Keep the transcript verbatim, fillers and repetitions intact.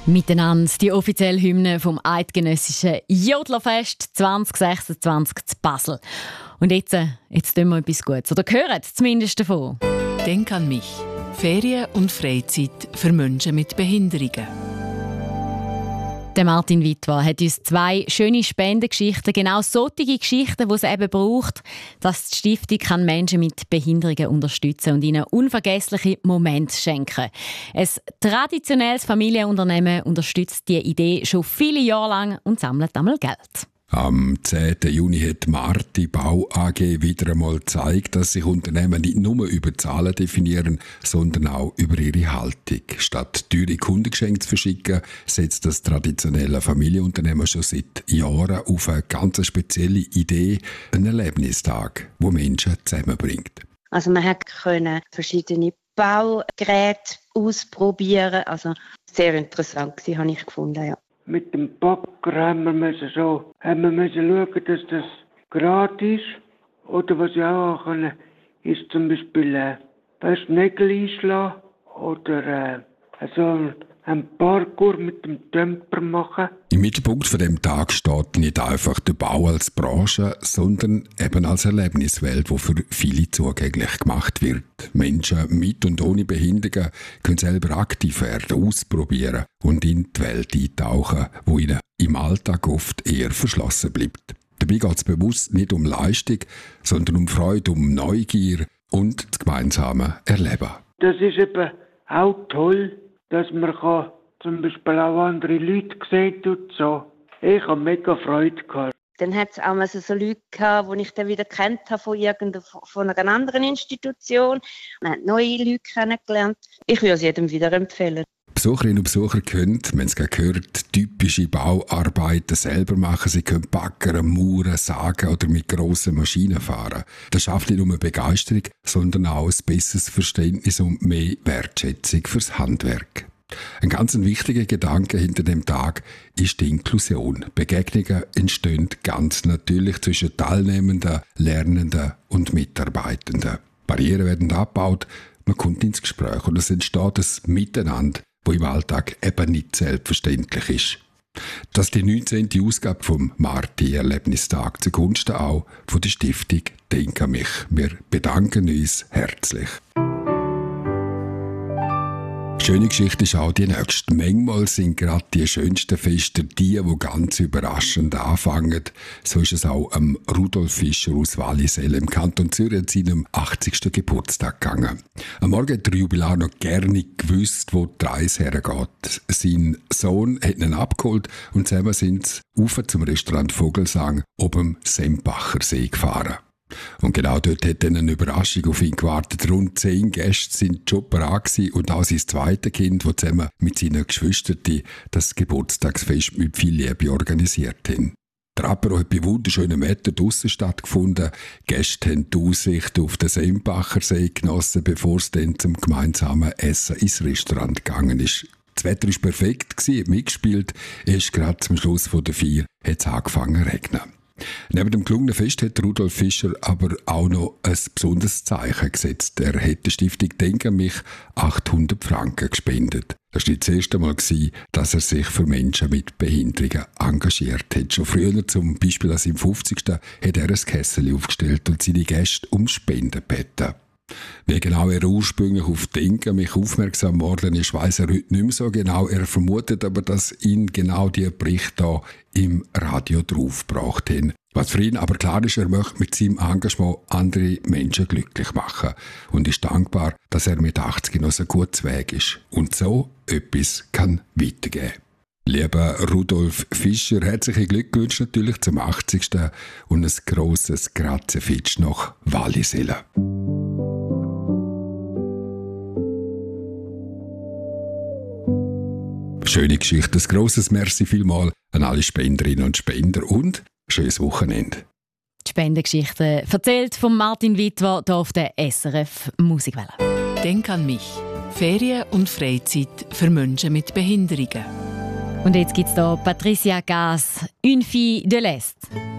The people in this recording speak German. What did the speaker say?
Miteinander die offizielle Hymne vom Eidgenössischen Jodlerfest zwanzig sechsundzwanzig zu Basel. Und jetzt, jetzt tun wir etwas Gutes. Oder gehört zumindest davon. Denk an mich. Ferien und Freizeit für Menschen mit Behinderungen. Der Martin Witwer hat uns zwei schöne Spendengeschichten, genau solche Geschichten, die es eben braucht, dass die Stiftung kann Menschen mit Behinderungen unterstützen und ihnen unvergessliche Momente schenken. Ein traditionelles Familienunternehmen unterstützt diese Idee schon viele Jahre lang und sammelt einmal Geld. Am zehnten Juni hat Marti Bau A G wieder einmal gezeigt, dass sich Unternehmen nicht nur über Zahlen definieren, sondern auch über ihre Haltung. Statt teure Kundengeschenke zu verschicken, setzt das traditionelle Familienunternehmen schon seit Jahren auf eine ganz spezielle Idee, einen Erlebnistag, wo Menschen zusammenbringt. Also man hat können verschiedene Baugeräte ausprobieren, also sehr interessant gewesen, habe ich gefunden, ja. Mit dem Backer haben wir müssen so, haben wir müssen schauen, dass das gratis ist. Oder was ich auch können, ist zum Beispiel äh, weißt, Nägel einschlagen oder äh, so einen Parkour mit dem Temper machen. Im Mittelpunkt von dem Tag steht nicht einfach der Bau als Branche, sondern eben als Erlebniswelt, die für viele zugänglich gemacht wird. Menschen mit und ohne Behinderungen können selber aktiv werden, ausprobieren und in die Welt eintauchen, wo ihnen im Alltag oft eher verschlossen bleibt. Dabei geht es bewusst nicht um Leistung, sondern um Freude, um Neugier und das gemeinsame Erleben. Das ist eben auch toll, dass man kann zum Beispiel auch andere Leute sehen und so. Ich habe mega Freude gehabt. Dann hat es auch mal so, so Leute gehabt, die ich dann wieder kennt habe von, irgendeiner, von einer anderen Institution. Man hat neue Leute kennengelernt. Ich würde es jedem wieder empfehlen. Besucherinnen und Besucher können, wenn es gehört, typische Bauarbeiten selber machen. Sie können backern, mauern, sagen oder mit grossen Maschinen fahren. Das schafft nicht nur Begeisterung, sondern auch ein besseres Verständnis und mehr Wertschätzung fürs Handwerk. Ein ganz wichtiger Gedanke hinter dem Tag ist die Inklusion. Begegnungen entstehen ganz natürlich zwischen Teilnehmenden, Lernenden und Mitarbeitenden. Barrieren werden abgebaut, man kommt ins Gespräch und es entsteht ein Miteinander, wo im Alltag eben nicht selbstverständlich ist. Das ist die neunzehnte Ausgabe vom Marti-Erlebnistag zugunsten auch von der Stiftung Denk an mich. Wir bedanken uns herzlich. Schöne Geschichte ist auch die nächste. Manchmal sind gerade die schönsten Feste die, die ganz überraschend anfangen. So ist es auch am Rudolf Fischer aus Wallisellen im Kanton Zürich an seinem achtzigsten Geburtstag gegangen. Am Morgen hat der Jubilar noch gerne gewusst, wo die Reise hergeht. Sein Sohn hat ihn abgeholt und zusammen sind sie rauf zum Restaurant Vogelsang oben Sempacher See gefahren. Und genau dort hat dann eine Überraschung auf ihn gewartet. Rund zehn Gäste sind schon bereit gewesen und auch sein zweites Kind, das zusammen mit seinen Geschwistern das Geburtstagsfest mit viel Liebe organisiert haben. Der Apero hat bei wunderschönem Wetter draussen stattgefunden. Die Gäste haben die Aussicht auf den Sempacher See genossen, bevor es dann zum gemeinsamen Essen ins Restaurant gegangen ist. Das Wetter war perfekt, hat mitgespielt. Erst gerade zum Schluss der Feier hat es angefangen zu regnen. Neben dem gelungenen Fest hat Rudolf Fischer aber auch noch ein besonderes Zeichen gesetzt. Er hat der Stiftung Denk an mich achthundert Franken gespendet. Das war das erste Mal, dass er sich für Menschen mit Behinderungen engagiert hat. Schon früher, zum Beispiel an seinem fünfzigsten hat er ein Kessel aufgestellt und seine Gäste um Spenden gebeten. Wie genau er ursprünglich auf Denk an mich aufmerksam geworden ist, weiss er heute nicht mehr so genau. Er vermutet aber, dass ihn genau die Berichte hier im Radio draufgebracht haben. Was für ihn aber klar ist, er möchte mit seinem Engagement andere Menschen glücklich machen und ist dankbar, dass er mit achtzig noch so gut Weg ist und so etwas kann weitergeben. Lieber Rudolf Fischer, herzlichen Glückwunsch natürlich zum achtzigsten und ein grosses Grazie-Fitsch nach Wallisellen. Schöne Geschichte, ein grosses Merci vielmal an alle Spenderinnen und Spender und schönes Wochenende. Die Spendengeschichte erzählt von Martin Witwer hier auf der S R F Musikwelle. Denk an mich. Ferien und Freizeit für Menschen mit Behinderungen. Und jetzt gibt es hier Patricia Gas, Une fille de l'Est.